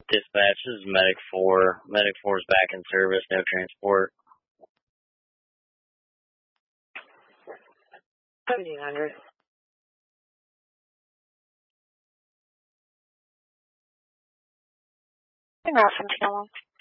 Dispatch, this is Medic 4. Medic 4 is back in service, no transport. 1700. And Route 1701.